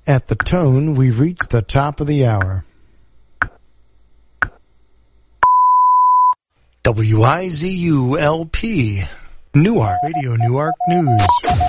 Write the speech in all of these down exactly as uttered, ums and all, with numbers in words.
At the tone, we've reached the top of the hour. W I Z U L P, Newark, Radio Newark News.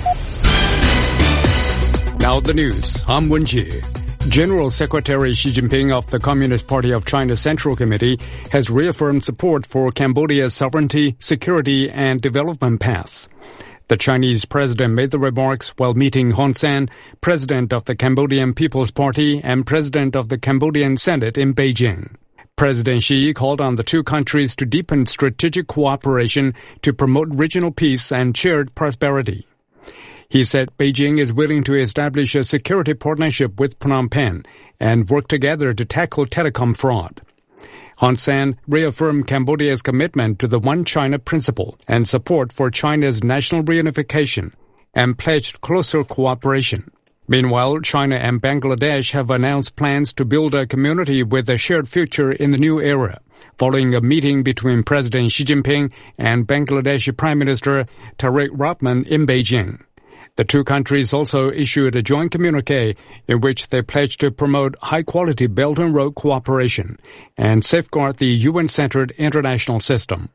Now the news. I'm Wen-ji. General Secretary Xi Jinping of the Communist Party of China Central Committee has reaffirmed support for Cambodia's sovereignty, security, and development paths. The Chinese president made the remarks while meeting Hun Sen, president of the Cambodian People's Party and president of the Cambodian Senate in Beijing. President Xi called on the two countries to deepen strategic cooperation to promote regional peace and shared prosperity. He said Beijing is willing to establish a security partnership with Phnom Penh and work together to tackle telecom fraud. Hun Sen reaffirmed Cambodia's commitment to the One China principle and support for China's national reunification and pledged closer cooperation. Meanwhile, China and Bangladesh have announced plans to build a community with a shared future in the new era, following a meeting between President Xi Jinping and Bangladeshi Prime Minister Tariq Rahman in Beijing. The two countries also issued a joint communique in which they pledged to promote high-quality Belt and Road cooperation and safeguard the U N-centered international system.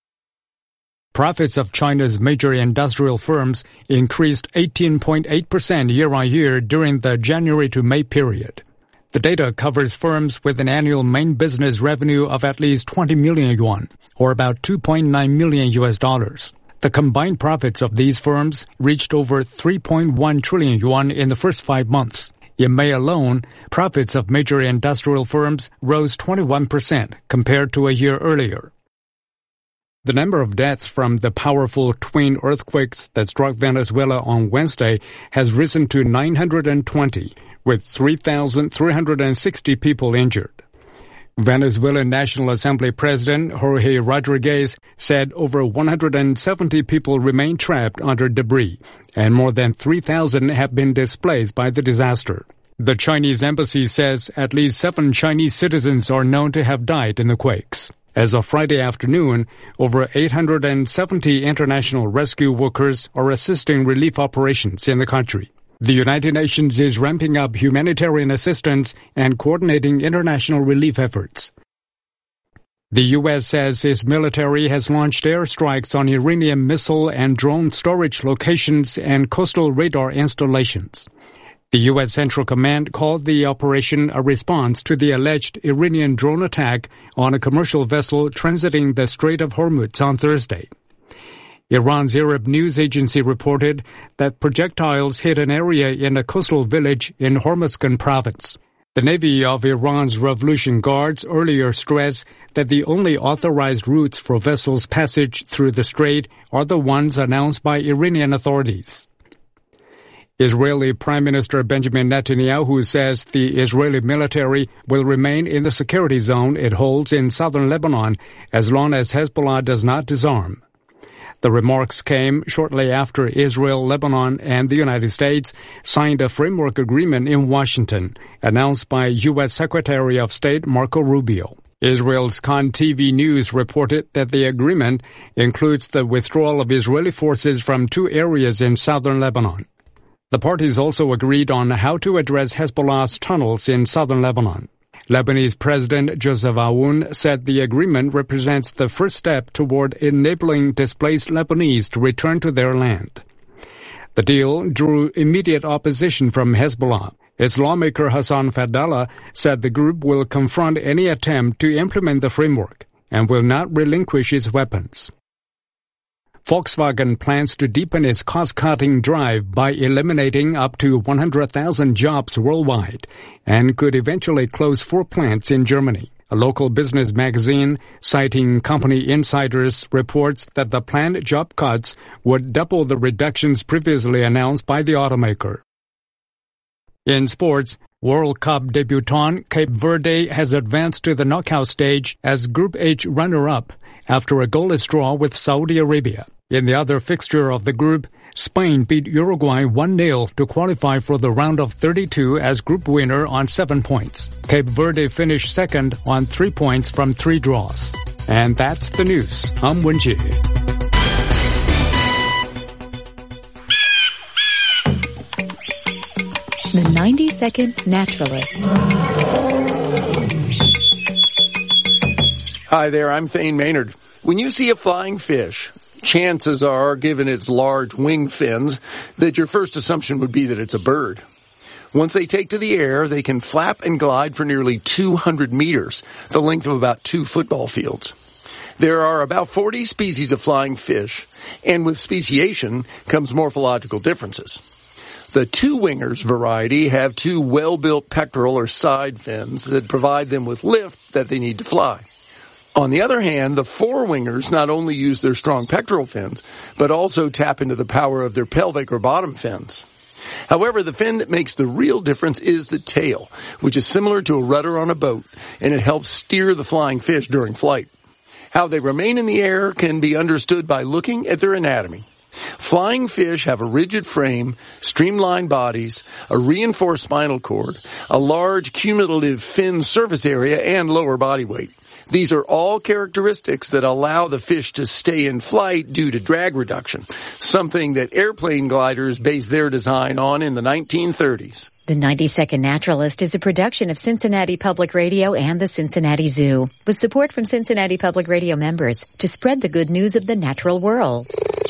Profits of China's major industrial firms increased eighteen point eight percent year-on-year during the January to May period. The data covers firms with an annual main business revenue of at least twenty million yuan, or about two point nine million U S dollars. The combined profits of these firms reached over three point one trillion yuan in the first five months. In May alone, profits of major industrial firms rose twenty-one percent compared to a year earlier. The number of deaths from the powerful twin earthquakes that struck Venezuela on Wednesday has risen to nine hundred twenty, with three thousand three hundred sixty people injured. Venezuelan National Assembly President Jorge Rodriguez said over one hundred seventy people remain trapped under debris, and more than three thousand have been displaced by the disaster. The Chinese embassy says at least seven Chinese citizens are known to have died in the quakes. As of Friday afternoon, over eight hundred seventy international rescue workers are assisting relief operations in the country. The United Nations is ramping up humanitarian assistance and coordinating international relief efforts. The U S says its military has launched airstrikes on Iranian missile and drone storage locations and coastal radar installations. The U S Central Command called the operation a response to the alleged Iranian drone attack on a commercial vessel transiting the Strait of Hormuz on Thursday. Iran's Arab news agency reported that projectiles hit an area in a coastal village in Hormuzgan province. The Navy of Iran's Revolution Guards earlier stressed that the only authorized routes for vessels' passage through the strait are the ones announced by Iranian authorities. Israeli Prime Minister Benjamin Netanyahu says the Israeli military will remain in the security zone it holds in southern Lebanon as long as Hezbollah does not disarm. The remarks came shortly after Israel, Lebanon, and the United States signed a framework agreement in Washington, announced by U S Secretary of State Marco Rubio. Israel's Kan T V News reported that the agreement includes the withdrawal of Israeli forces from two areas in southern Lebanon. The parties also agreed on how to address Hezbollah's tunnels in southern Lebanon. Lebanese President Joseph Aoun said the agreement represents the first step toward enabling displaced Lebanese to return to their land. The deal drew immediate opposition from Hezbollah. Its lawmaker Hassan Fadallah said the group will confront any attempt to implement the framework and will not relinquish its weapons. Volkswagen plans to deepen its cost-cutting drive by eliminating up to one hundred thousand jobs worldwide and could eventually close four plants in Germany. A local business magazine, citing company insiders, reports that the planned job cuts would double the reductions previously announced by the automaker. In sports, World Cup debutant Cape Verde has advanced to the knockout stage as Group H runner-up after a goalless draw with Saudi Arabia. In the other fixture of the group, Spain beat Uruguay one nil to qualify for the round of thirty-two as group winner on seven points. Cape Verde finished second on three points from three draws. And that's the news. I'm Wen-ji. The ninety second Naturalist. Hi there, I'm Thane Maynard. When you see a flying fish, chances are, given its large wing fins, that your first assumption would be that it's a bird. Once they take to the air, they can flap and glide for nearly two hundred meters, the length of about two football fields. There are about forty species of flying fish, and with speciation comes morphological differences. The two-wingers variety have two well-built pectoral or side fins that provide them with lift that they need to fly. On the other hand, the four-wingers not only use their strong pectoral fins, but also tap into the power of their pelvic or bottom fins. However, the fin that makes the real difference is the tail, which is similar to a rudder on a boat, and it helps steer the flying fish during flight. How they remain in the air can be understood by looking at their anatomy. Flying fish have a rigid frame, streamlined bodies, a reinforced spinal cord, a large cumulative fin surface area, and lower body weight. These are all characteristics that allow the fish to stay in flight due to drag reduction, something that airplane gliders based their design on in the nineteen thirties. The ninety second Naturalist is a production of Cincinnati Public Radio and the Cincinnati Zoo, with support from Cincinnati Public Radio members to spread the good news of the natural world.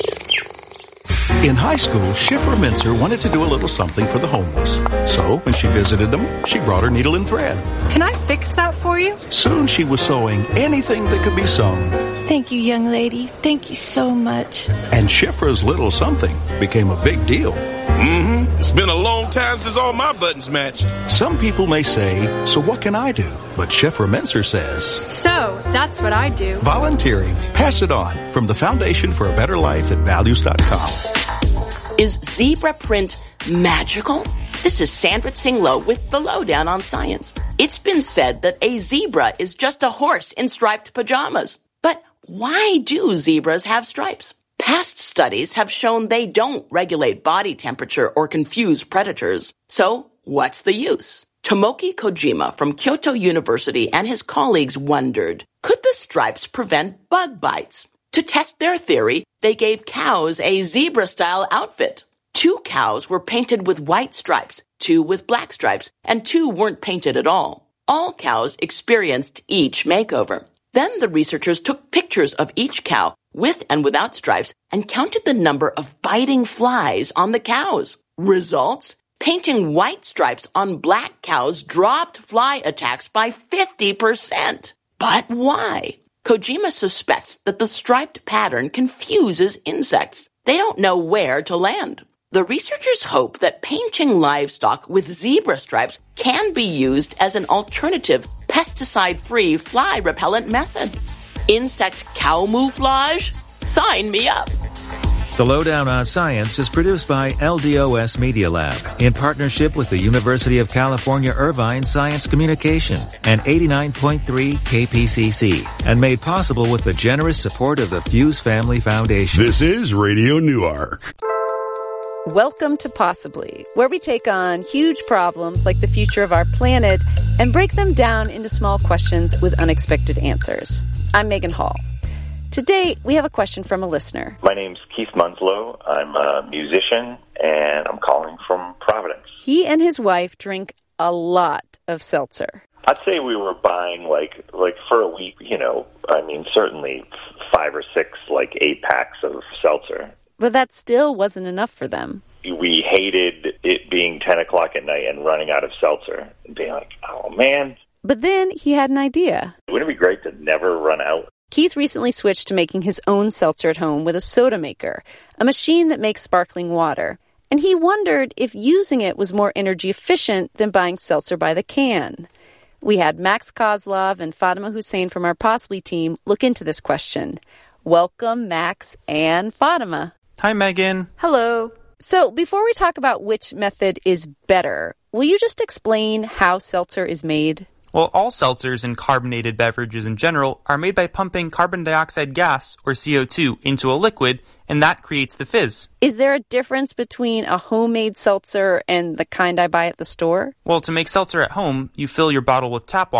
In high school, Schiffer Mincer wanted to do a little something for the homeless. So, when she visited them, she brought her needle and thread. Can I fix that for you? Soon she was sewing anything that could be sewn. Thank you, young lady. Thank you so much. And Schiffer's little something became a big deal. Mm-hmm. It's been a long time since all my buttons matched. Some people may say, so what can I do? But Schiffer Mincer says, so, that's what I do. Volunteering. Pass it on. From the Foundation for a Better Life at values dot com. Is zebra print magical? This is Sandra Tsinglo with the Lowdown on Science. It's been said that a zebra is just a horse in striped pajamas. But why do zebras have stripes? Past studies have shown they don't regulate body temperature or confuse predators. So, what's the use? Tomoki Kojima from Kyoto University and his colleagues wondered, could the stripes prevent bug bites? To test their theory, they gave cows a zebra-style outfit. Two cows were painted with white stripes, two with black stripes, and two weren't painted at all. All cows experienced each makeover. Then the researchers took pictures of each cow, with and without stripes, and counted the number of biting flies on the cows. Results? Painting white stripes on black cows dropped fly attacks by fifty percent. But why? Kojima suspects that the striped pattern confuses insects. They don't know where to land. The researchers hope that painting livestock with zebra stripes can be used as an alternative, pesticide-free fly repellent method. Insect camouflage? Sign me up. The Lowdown on Science is produced by L D O S Media Lab in partnership with the University of California Irvine Science Communication and eighty-nine point three K P C C, and made possible with the generous support of the Fuse Family Foundation. This is Radio Newark. Welcome to Possibly, where we take on huge problems like the future of our planet and break them down into small questions with unexpected answers. I'm Megan Hall. Today, we have a question from a listener. My name's Keith Munslow. I'm a musician, and I'm calling from Providence. He and his wife drink a lot of seltzer. I'd say we were buying, like, like for a week, you know, I mean, certainly five or six, like, eight-packs of seltzer. But that still wasn't enough for them. We hated it being ten o'clock at night and running out of seltzer and being like, oh, man. But then he had an idea. Wouldn't it be great to never run out? Keith recently switched to making his own seltzer at home with a soda maker, a machine that makes sparkling water. And he wondered if using it was more energy efficient than buying seltzer by the can. We had Max Kozlov and Fatima Hussein from our Possibly team look into this question. Welcome, Max and Fatima. Hi, Megan. Hello. So before we talk about which method is better, will you just explain how seltzer is made? Well, all seltzers and carbonated beverages in general are made by pumping carbon dioxide gas, or C O two, into a liquid, and that creates the fizz. Is there a difference between a homemade seltzer and the kind I buy at the store? Well, to make seltzer at home, you fill your bottle with tap water,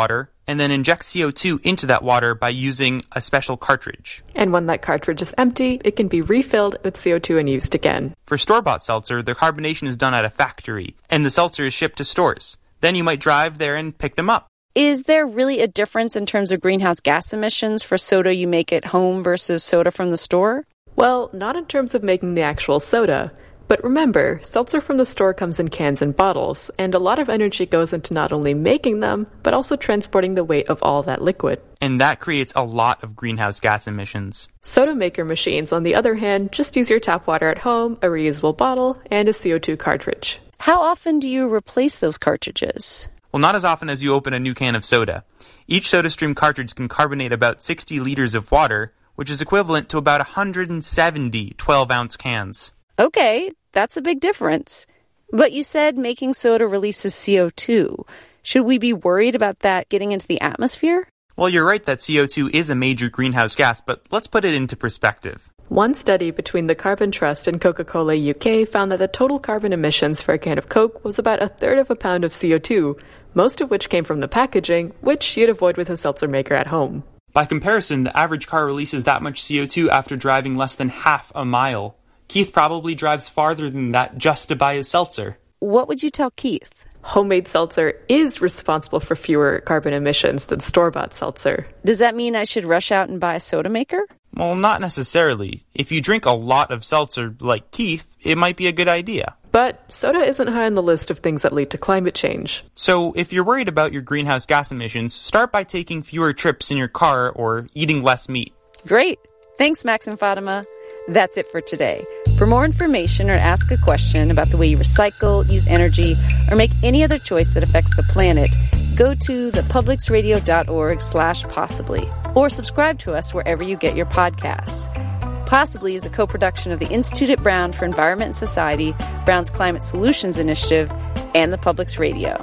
and then inject C O two into that water by using a special cartridge. And when that cartridge is empty, it can be refilled with C O two and used again. For store-bought seltzer, the carbonation is done at a factory, and the seltzer is shipped to stores. Then you might drive there and pick them up. Is there really a difference in terms of greenhouse gas emissions for soda you make at home versus soda from the store? Well, not in terms of making the actual soda. But remember, seltzer from the store comes in cans and bottles, and a lot of energy goes into not only making them, but also transporting the weight of all that liquid. And that creates a lot of greenhouse gas emissions. Soda maker machines, on the other hand, just use your tap water at home, a reusable bottle, and a C O two cartridge. How often do you replace those cartridges? Well, not as often as you open a new can of soda. Each SodaStream cartridge can carbonate about sixty liters of water, which is equivalent to about one hundred seventy twelve-ounce cans. Okay, that's a big difference. But you said making soda releases C O two. Should we be worried about that getting into the atmosphere? Well, you're right that C O two is a major greenhouse gas, but let's put it into perspective. One study between the Carbon Trust and Coca-Cola U K found that the total carbon emissions for a can of Coke was about a third of a pound of C O two, most of which came from the packaging, which you'd avoid with a seltzer maker at home. By comparison, the average car releases that much C O two after driving less than half a mile. Keith probably drives farther than that just to buy his seltzer. What would you tell Keith? Homemade seltzer is responsible for fewer carbon emissions than store-bought seltzer. Does that mean I should rush out and buy a soda maker? Well, not necessarily. If you drink a lot of seltzer like Keith, it might be a good idea. But soda isn't high on the list of things that lead to climate change. So if you're worried about your greenhouse gas emissions, start by taking fewer trips in your car or eating less meat. Great. Thanks, Max and Fatima. That's it for today. For more information or ask a question about the way you recycle, use energy, or make any other choice that affects the planet, go to thepublicsradio.org slash possibly, or subscribe to us wherever you get your podcasts. Possibly is a co-production of the Institute at Brown for Environment and Society, Brown's Climate Solutions Initiative, and the Public's Radio.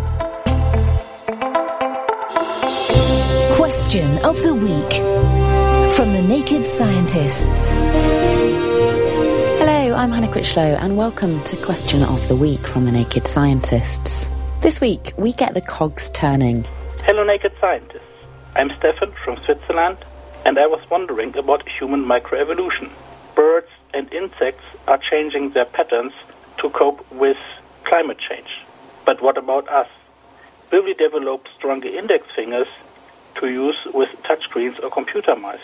Question of the Week from the Naked Scientists. Hello, I'm Hannah Critchlow, and welcome to Question of the Week from the Naked Scientists. This week, we get the cogs turning. Hello, Naked Scientists. I'm Stefan from Switzerland, and I was wondering about human microevolution. Birds and insects are changing their patterns to cope with climate change. But what about us? Will we develop stronger index fingers to use with touchscreens or computer mice?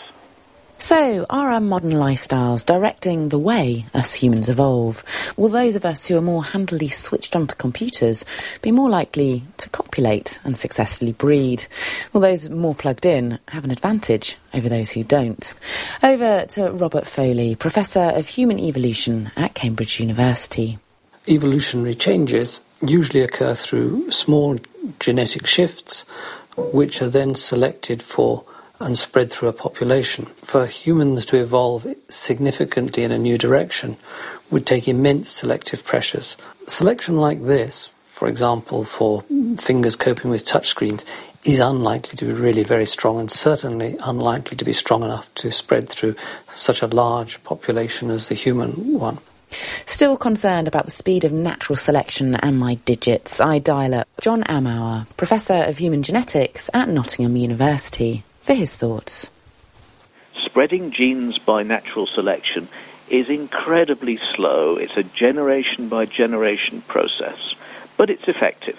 So, are our modern lifestyles directing the way us humans evolve? Will those of us who are more handily switched onto computers be more likely to copulate and successfully breed? Will those more plugged in have an advantage over those who don't? Over to Robert Foley, Professor of Human Evolution at Cambridge University. Evolutionary changes usually occur through small genetic shifts, which are then selected for and spread through a population. For humans to evolve significantly in a new direction would take immense selective pressures. Selection like this, for example, for fingers coping with touchscreens, is unlikely to be really very strong, and certainly unlikely to be strong enough to spread through such a large population as the human one. Still concerned about the speed of natural selection and my digits, I dial up John Amauer, Professor of Human Genetics at Nottingham University, for his thoughts. Spreading genes by natural selection is incredibly slow. It's a generation-by-generation process, but it's effective.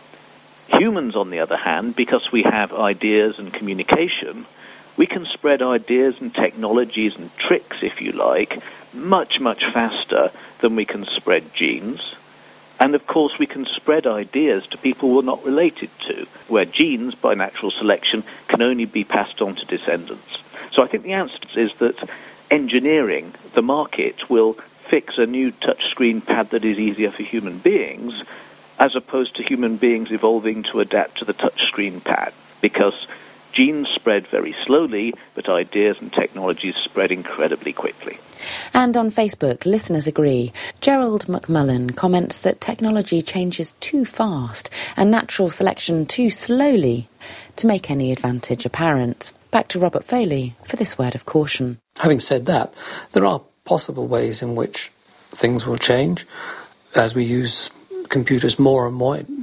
Humans, on the other hand, because we have ideas and communication, we can spread ideas and technologies and tricks, if you like, much, much faster than we can spread genes. And, of course, we can spread ideas to people we're not related to, where genes, by natural selection, can only be passed on to descendants. So I think the answer is that engineering, the market, will fix a new touchscreen pad that is easier for human beings, as opposed to human beings evolving to adapt to the touchscreen pad, because genes spread very slowly, but ideas and technologies spread incredibly quickly. And on Facebook, listeners agree. Gerald McMullen comments that technology changes too fast and natural selection too slowly to make any advantage apparent. Back to Robert Foley for this word of caution. Having said that, there are possible ways in which things will change as we use computers more and more. It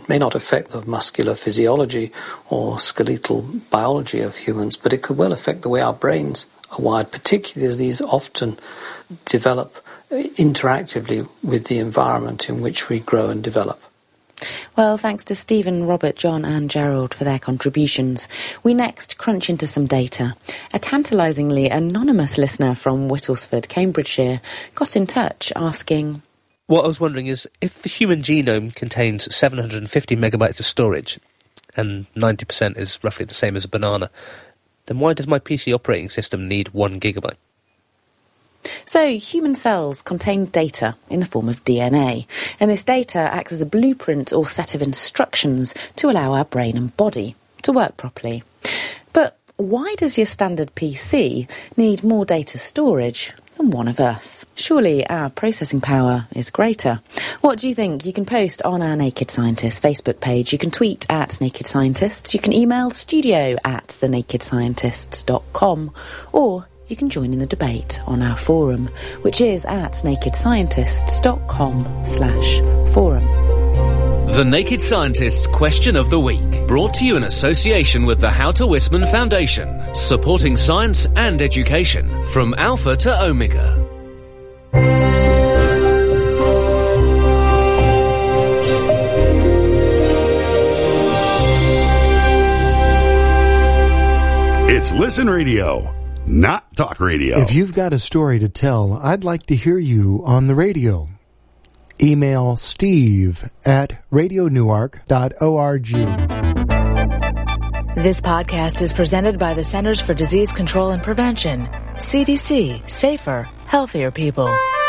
may not affect the muscular physiology or skeletal biology of humans, but it could well affect the way our brains are wired, particularly as these often develop interactively with the environment in which we grow and develop. Well, thanks to Stephen, Robert, John and Gerald for their contributions. We next crunch into some data. A tantalisingly anonymous listener from Whittlesford, Cambridgeshire, got in touch asking... What I was wondering is, if the human genome contains seven hundred fifty megabytes of storage, and ninety percent is roughly the same as a banana, then why does my P C operating system need one gigabyte? So, human cells contain data in the form of D N A, and this data acts as a blueprint or set of instructions to allow our brain and body to work properly. But why does your standard P C need more data storage than one of us? Surely our processing power is greater. What do you think? You can post on our Naked Scientist Facebook page, you can tweet at Naked Scientist, you can email studio at the naked scientists dot com, or you can join in the debate on our forum, which is at naked scientists dot com slash forum. The Naked Scientists Question of the Week, brought to you in association with the Houter Wisman Foundation, supporting science and education from Alpha to Omega. It's Listen Radio, not talk radio. If you've got a story to tell, I'd like to hear you on the radio. Email steve at radio newark dot org. This podcast is presented by the Centers for Disease Control and Prevention. C D C. Safer, healthier people.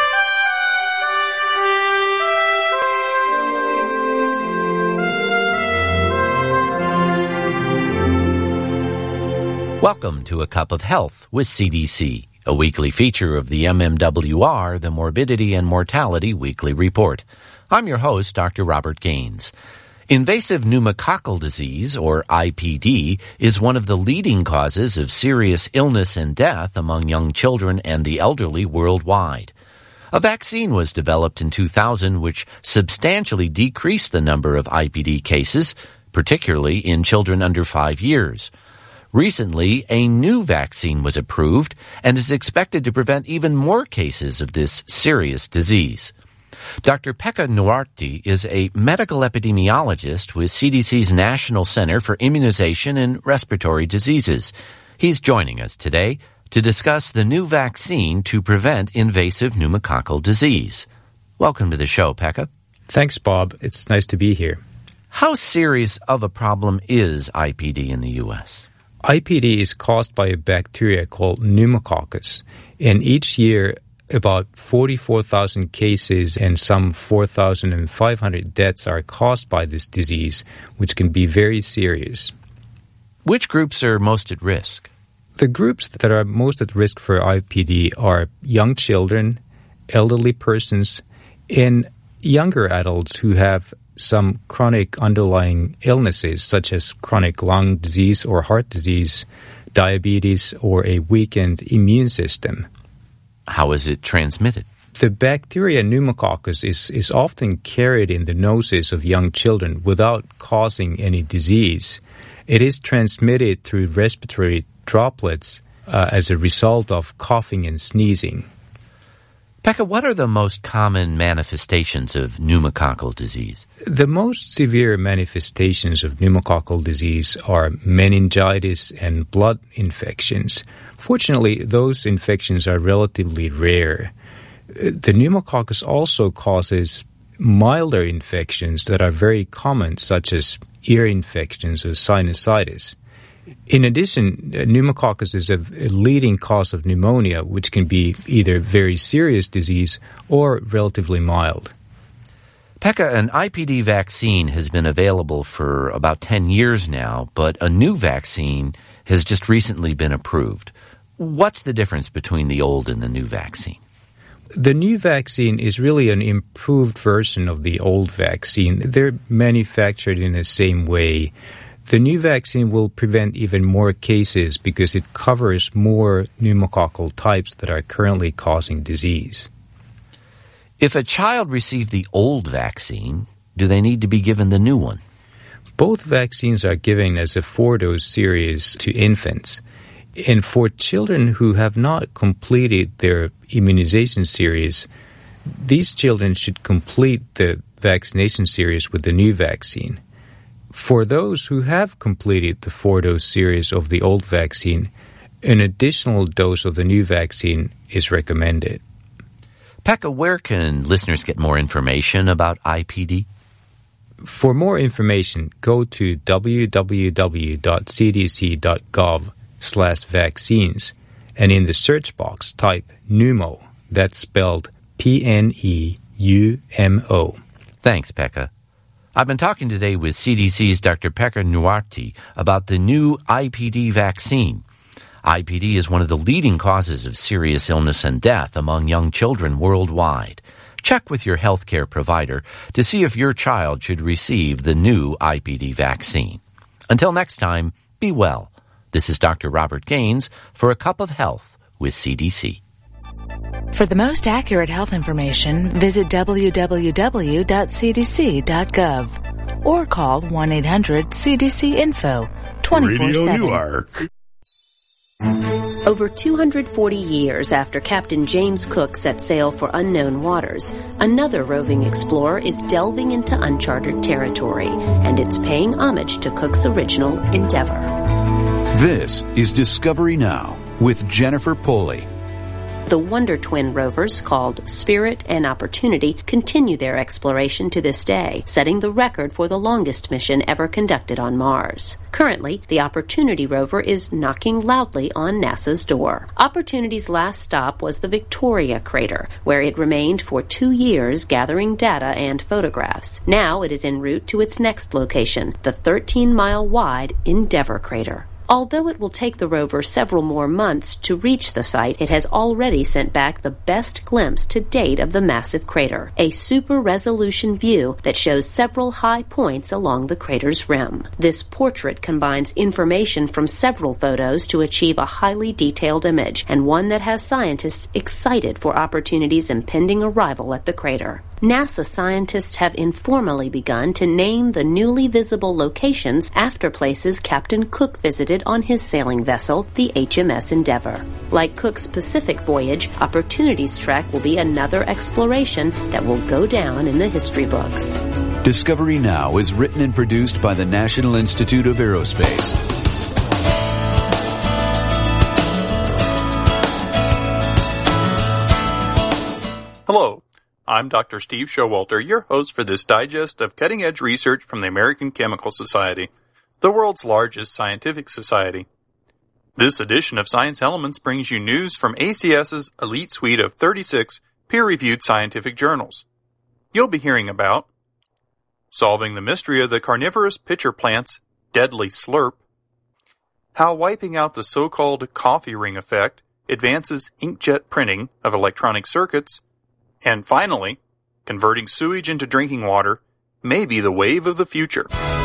Welcome to A Cup of Health with C D C, a weekly feature of the M M W R, the Morbidity and Mortality Weekly Report. I'm your host, Doctor Robert Gaines. Invasive pneumococcal disease, or I P D, is one of the leading causes of serious illness and death among young children and the elderly worldwide. A vaccine was developed in two thousand which substantially decreased the number of I P D cases, particularly in children under five years. Recently, a new vaccine was approved and is expected to prevent even more cases of this serious disease. Doctor Pekka Nuortti is a medical epidemiologist with C D C's National Center for Immunization and Respiratory Diseases. He's joining us today to discuss the new vaccine to prevent invasive pneumococcal disease. Welcome to the show, Pekka. Thanks, Bob. It's nice to be here. How serious of a problem is I P D in the U S? I P D is caused by a bacteria called pneumococcus, and each year about forty-four thousand cases and some four thousand five hundred deaths are caused by this disease, which can be very serious. Which groups are most at risk? The groups that are most at risk for I P D are young children, elderly persons, and younger adults who have some chronic underlying illnesses such as chronic lung disease or heart disease, diabetes, or a weakened immune system. How is it transmitted? The bacteria pneumococcus is, is often carried in the noses of young children without causing any disease. It is transmitted through respiratory droplets uh, as a result of coughing and sneezing. Pekka, what are the most common manifestations of pneumococcal disease? The most severe manifestations of pneumococcal disease are meningitis and blood infections. Fortunately, those infections are relatively rare. The pneumococcus also causes milder infections that are very common, such as ear infections or sinusitis. In addition, pneumococcus is a leading cause of pneumonia, which can be either very serious disease or relatively mild. Pekka, an I P D vaccine has been available for about ten years now, but a new vaccine has just recently been approved. What's the difference between the old and the new vaccine? The new vaccine is really an improved version of the old vaccine. They're manufactured in the same way. The new vaccine will prevent even more cases because it covers more pneumococcal types that are currently causing disease. If a child received the old vaccine, do they need to be given the new one? Both vaccines are given as a four-dose series to infants. And for children who have not completed their immunization series, these children should complete the vaccination series with the new vaccine. For those who have completed the four-dose series of the old vaccine, an additional dose of the new vaccine is recommended. Pekka, where can listeners get more information about I P D? For more information, go to w w w dot c d c dot gov slash vaccines, and in the search box type pneumo, that's spelled P N E U M O. Thanks, Pekka. I've been talking today with C D C's Doctor Pekka Nuorti about the new I P D vaccine. I P D is one of the leading causes of serious illness and death among young children worldwide. Check with your healthcare provider to see if your child should receive the new I P D vaccine. Until next time, be well. This is Doctor Robert Gaines for A Cup of Health with C D C. For the most accurate health information, visit w w w dot c d c dot gov or call one eight hundred C D C info twenty-four seven. Radio Newark. Over two hundred forty years after Captain James Cook set sail for unknown waters, another roving explorer is delving into uncharted territory, and it's paying homage to Cook's original endeavor. This is Discovery Now with Jennifer Poley. The Wonder Twin rovers, called Spirit and Opportunity, continue their exploration to this day, setting the record for the longest mission ever conducted on Mars. Currently, the Opportunity rover is knocking loudly on NASA's door. Opportunity's last stop was the Victoria crater, where it remained for two years gathering data and photographs. Now it is en route to its next location, the thirteen-mile-wide Endeavour crater. Although it will take the rover several more months to reach the site, it has already sent back the best glimpse to date of the massive crater, a super-resolution view that shows several high points along the crater's rim. This portrait combines information from several photos to achieve a highly detailed image, and one that has scientists excited for Opportunity's impending arrival at the crater. NASA scientists have informally begun to name the newly visible locations after places Captain Cook visited on his sailing vessel, the H M S Endeavour. Like Cook's Pacific voyage, Opportunity's trek will be another exploration that will go down in the history books. Discovery Now is written and produced by the National Institute of Aerospace. Hello. I'm Doctor Steve Showalter, your host for this digest of cutting-edge research from the American Chemical Society, the world's largest scientific society. This edition of Science Elements brings you news from A C S's elite suite of thirty-six peer-reviewed scientific journals. You'll be hearing about solving the mystery of the carnivorous pitcher plant's deadly slurp, how wiping out the so-called coffee ring effect advances inkjet printing of electronic circuits, and finally, converting sewage into drinking water may be the wave of the future.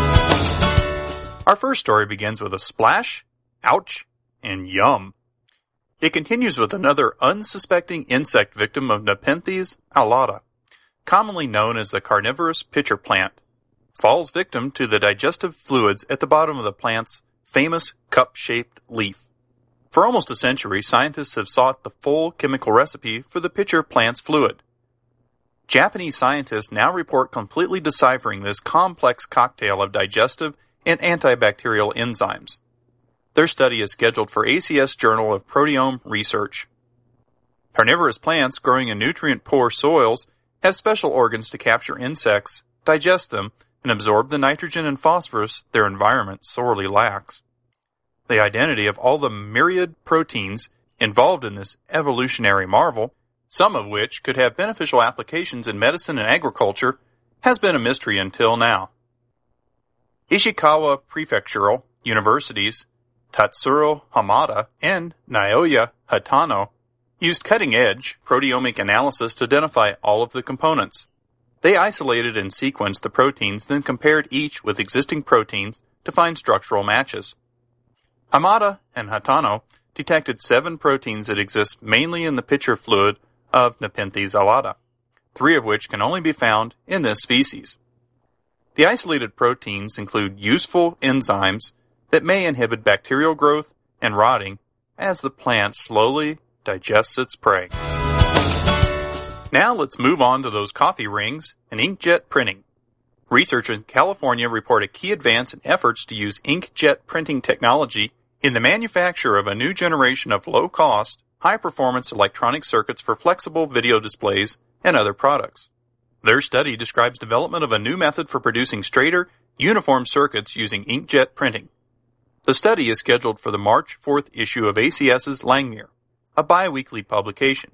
Our first story begins with a splash, ouch, and yum. It continues with another unsuspecting insect victim of Nepenthes alata, commonly known as the carnivorous pitcher plant, falls victim to the digestive fluids at the bottom of the plant's famous cup-shaped leaf. For almost a century, scientists have sought the full chemical recipe for the pitcher plant's fluid. Japanese scientists now report completely deciphering this complex cocktail of digestive and antibacterial enzymes. Their study is scheduled for A C S Journal of Proteome Research. Carnivorous plants growing in nutrient-poor soils have special organs to capture insects, digest them, and absorb the nitrogen and phosphorus their environment sorely lacks. The identity of all the myriad proteins involved in this evolutionary marvel, some of which could have beneficial applications in medicine and agriculture, has been a mystery until now. Ishikawa Prefectural University's Tatsuro Hamada and Naoya Hatano used cutting-edge proteomic analysis to identify all of the components. They isolated and sequenced the proteins, then compared each with existing proteins to find structural matches. Hamada and Hatano detected seven proteins that exist mainly in the pitcher fluid of Nepenthes alata, three of which can only be found in this species. The isolated proteins include useful enzymes that may inhibit bacterial growth and rotting as the plant slowly digests its prey. Now let's move on to those coffee rings and inkjet printing. Researchers in California report a key advance in efforts to use inkjet printing technology in the manufacture of a new generation of low-cost, high-performance electronic circuits for flexible video displays and other products. Their study describes development of a new method for producing straighter, uniform circuits using inkjet printing. The study is scheduled for the March fourth issue of A C S's Langmuir, a bi-weekly publication.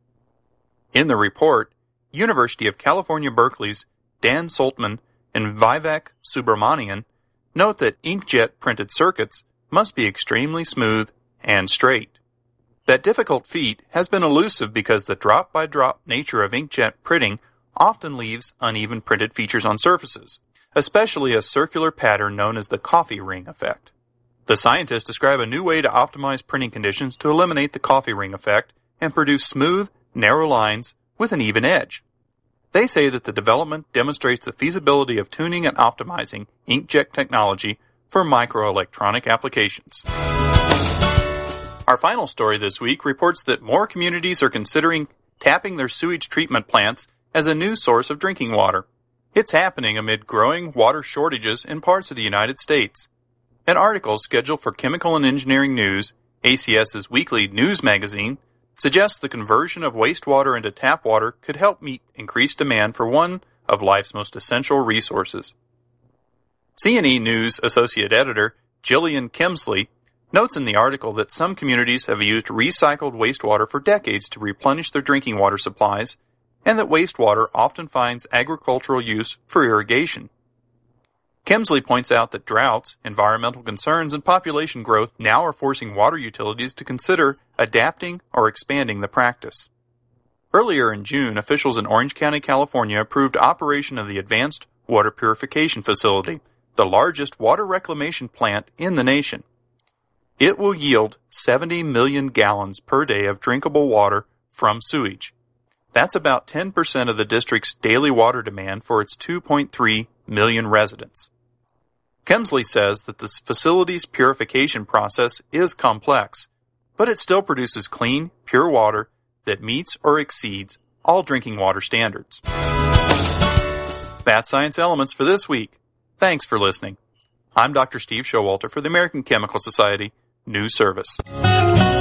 In the report, University of California Berkeley's Dan Soltman and Vivek Subramanian note that inkjet printed circuits must be extremely smooth and straight. That difficult feat has been elusive because the drop-by-drop nature of inkjet printing often leaves uneven printed features on surfaces, especially a circular pattern known as the coffee ring effect. The scientists describe a new way to optimize printing conditions to eliminate the coffee ring effect and produce smooth, narrow lines with an even edge. They say that the development demonstrates the feasibility of tuning and optimizing inkjet technology for microelectronic applications. Our final story this week reports that more communities are considering tapping their sewage treatment plants as a new source of drinking water. It's happening amid growing water shortages in parts of the United States. An article scheduled for Chemical and Engineering News, A C S's weekly news magazine, suggests the conversion of wastewater into tap water could help meet increased demand for one of life's most essential resources. C and E News Associate Editor Gillian Kemsley notes in the article that some communities have used recycled wastewater for decades to replenish their drinking water supplies, and that wastewater often finds agricultural use for irrigation. Kemsley points out that droughts, environmental concerns, and population growth now are forcing water utilities to consider adapting or expanding the practice. Earlier in June, officials in Orange County, California approved operation of the Advanced Water Purification Facility, the largest water reclamation plant in the nation. It will yield seventy million gallons per day of drinkable water from sewage. That's about ten percent of the district's daily water demand for its two point three million residents. Kemsley says that the facility's purification process is complex, but it still produces clean, pure water that meets or exceeds all drinking water standards. That's Science Elements for this week. Thanks for listening. I'm Doctor Steve Showalter for the American Chemical Society News Service.